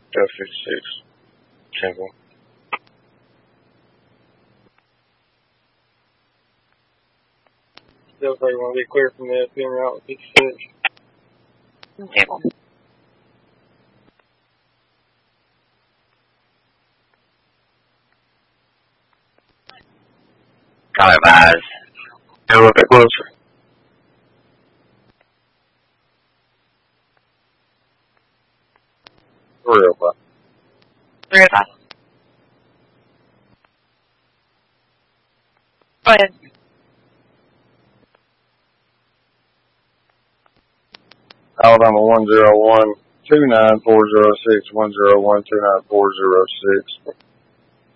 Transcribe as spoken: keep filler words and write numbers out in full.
Delta fifty-six. Temple. Delta thirty-one, be clear from the F P M route fifty-six. Table. Call advise. A little bit closer. three oh five. three oh five. Go ahead. Alabama one zero one, two nine four zero six, one zero one, two nine four zero six.